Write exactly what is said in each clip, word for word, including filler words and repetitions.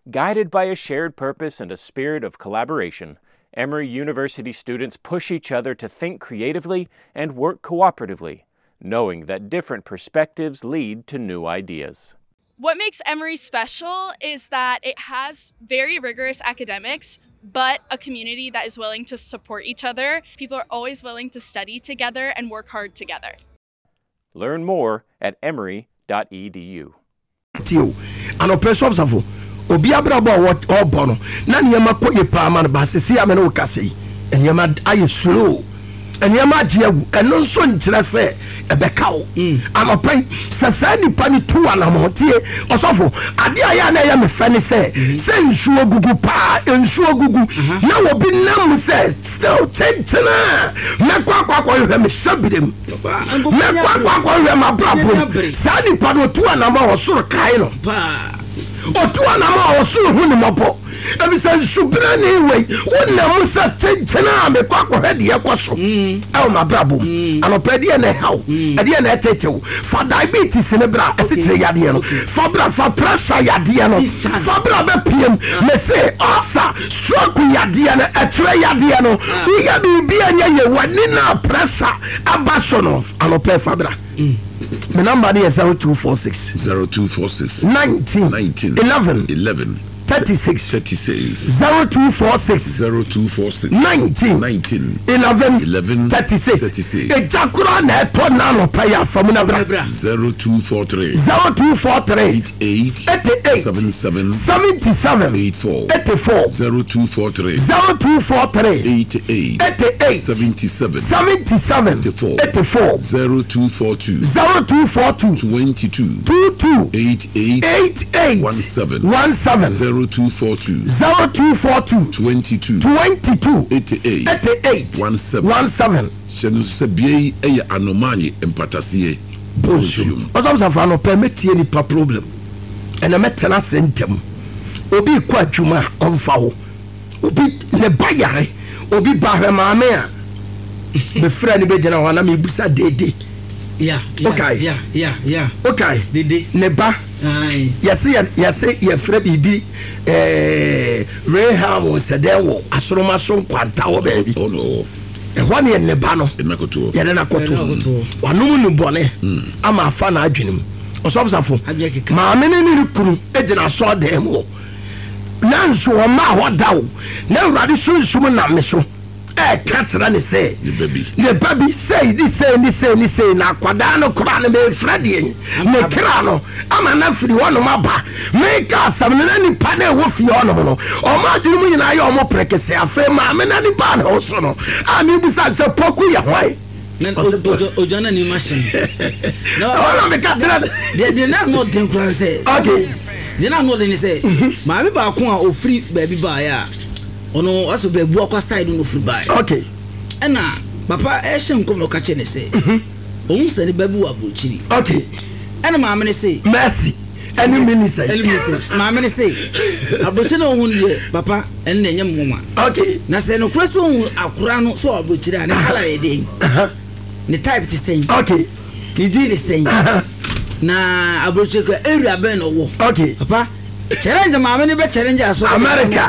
Guided by a shared purpose and a spirit of collaboration, Emory University students push each other to think creatively and work cooperatively, knowing that different perspectives lead to new ideas. What makes Emory special is that it has very rigorous academics, but a community that is willing to support each other. People are always willing to study together and work hard together. Learn more at emory dot e d u. Ano peso obsafo obi abrabo o bono na niema ko ye pa man ba sesi amene o kase niema aye slow niema ade agu eno nso nkyere se ebekawo anopai sasa nipa ni tu anamotie osofo ade aya na ya me fane se se nsuo gugu pa nsuo gugu na obi nam se still tentena me kwa kwa kwa yo me sabirem me kwa kwa kwa yo ma brabo sa nipa no tu anamo osoro kai no pa otu anamo osoro hu ni mopo ebi se subira ni we wona musa tentena me kwa kwa hede yekoso e o ma brabo anopedi e na haw ade e na tetew for diabetes ne bra esitire yade no for bra for pressure yade no for bra be pm me say asa stroke yade no etre yade no we ya bi anya ye wani na pressure abaso no anope for bra. My number is zero two four six zero two four six nineteen nineteen eleven eleven thirty-six thirty-six zero two four six zero two four six nineteen nineteen eleven eleven thirty-six thirty-six Ejakura na eto na no paya famuna bra zero two four three zero two four three eight eight seven seven seventy-seven eighty-four eighty-four zero two four three zero two four three eighty-eight eighty-eight seventy-seven seventy-seven eighty-four eighty-four zero two four two zero two four two twenty-two twenty-two eighty-eight eighty-eight seventeen seventeen zero two four two zero two four two twenty-two twenty-two eighty-eight eighty-eight seventeen Shenu sebiei eye anomanye empatasie bonjour ozamsa fa no permit ye ni pa problem ena metena sentem obi kwa adwuma onfa wo obi ne bayare obi bahema me a be fra ni be jena wana me busa dede yeah yeah okay yeah yeah yeah okay dede ne ba ai yase yase ye fra bibi eh Reham sedewo asoroma so kwanta wo baby oh no e hwane ye ne ba no enakoto ye na koto wanum nu bone ama afa na adwenem osofsafo ma me ne ni kuru ejina so dem wo nanso o ma hodawo na urade sunsum na me so e katra ne say the baby the baby say this say this say this say na kwada no kura ne me frade me kra no ama na firi wono maba me ka sam ne ni pa na wo fi wono no o ma duru mu nyina ye o mo prekese afa ma me na ni pa na wo so no a me bi sa se poku ya hwan nen ojana ni machine no no me katra de de na no den kura say okay de na no den say ma me ba ko a ofiri ba bi ba ya ono aso be bu akwa side no free buy okay ena papa e hye nkom no ka che ne se ohun se ne babu abuchiri okay ena ma me ne se mercy eni mini say eni mini say ma me ne se abuchiri no ohun ye papa en na nyem moma okay na se no kreso ohun akura no so abuchiri ani kala e dey ne type ti say okay ni di the say na abuchiri ko area ben no wo okay papa challenge ma me ne be challenge aso America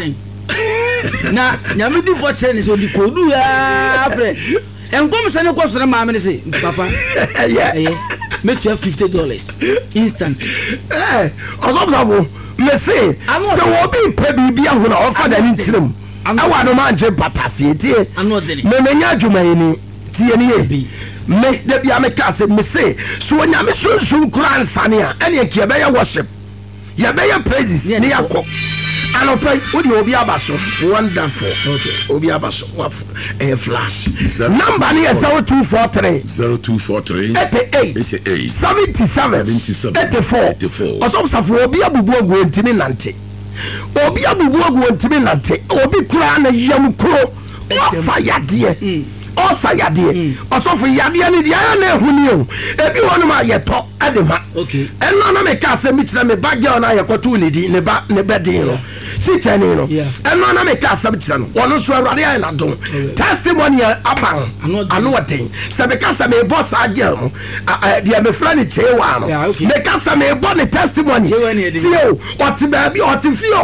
na nyamidi for challenge so di kodu ya afre enkom se ne koso na ma me se papa yeah eh make you fifty dollars instant eh osobsabo me say se wo bi pa bibia ho na ofa da ni tirem awa no ma nje patase tie me menya adwuma yini tie ni ye me de bia me ka se me say so nyame sunsun kura nsane a ene e kia be ya worship ya be ya praises ni yakọ anopai odi obi abaso wonderful okay obi abaso a flash number ni zero two four three zero two four three eighty-eight eighty-eight seventy-seven eighty-four osofsafo obi abubu ogu ntimi nante obi abubu ogu ntimi nante obi kura na yam kuro ofa yade ofa yade osofo yade ni dia na ehuni o ebi wonu ma yeto adema okay eno na me ka se mi kira me bagel na yekoto ni di ne ba ne bedin no teacher ni no eno na me ka se mi kira no wono so awade ai na don testimony aban anu waten se me ka se me boss agel no dia me fra ni chewa no me ka se me bo ne testimony ti o oti ba bi oti fi